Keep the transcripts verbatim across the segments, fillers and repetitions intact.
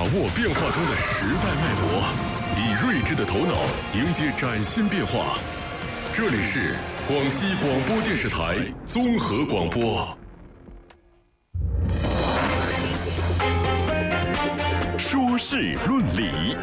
掌握变化中的时代脉搏，以睿智的头脑迎接崭新变化。这里是广西广播电视台综合广播。说事论理。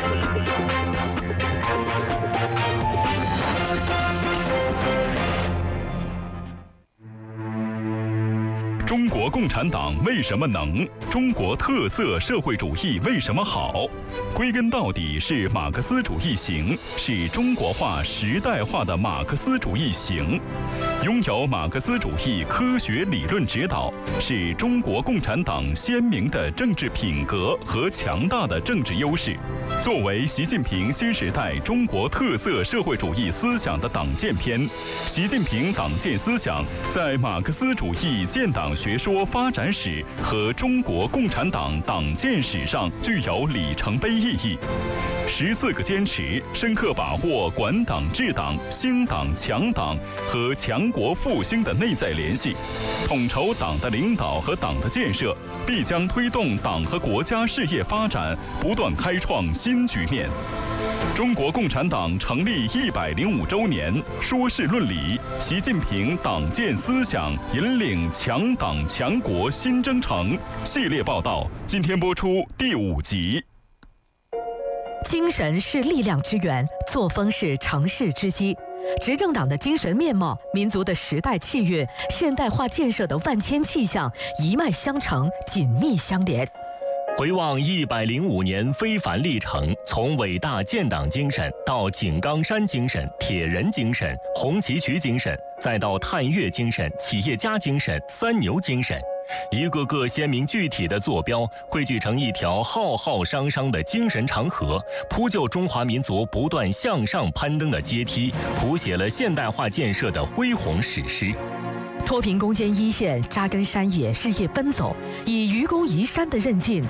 中国共产党为什么能？中国特色社会主义为什么好？归根到底是马克思主义行，是中国化时代化的马克思主义行。拥有马克思主义科学理论指导，是中国共产党鲜明的政治品格和强大的政治优势。作为习近平新时代中国特色社会主义思想的党建篇，习近平党建思想在马克思主义建党学说发展史和中国共产党党建史上具有里程碑意义。十四个坚持深刻把握管党治党、兴党强党和强国复兴的内在联系，统筹党的领导和党的建设，必将推动党和国家事业发展不断开创新局面。中国共产党成立一百零五周年，说事论理，习近平党建思想引领强党强国新征程系列报道，今天播出第五集。 精神是力量之源，作风是成事之基。执政党的精神面貌、民族的时代气运、现代化建设的万千气象，一脉相承，紧密相连。 回望一百零五年非凡历程，从伟大建党精神到井冈山精神、铁人精神、红旗渠精神，再到探月精神、企业家精神、三牛精神，一个个鲜明具体的坐标汇聚成一条浩浩汤汤的精神长河，铺就中华民族不断向上攀登的阶梯，谱写了现代化建设的恢宏史诗。 脱贫攻坚一线，扎根山野，日夜奔走，以愚公移山的韧劲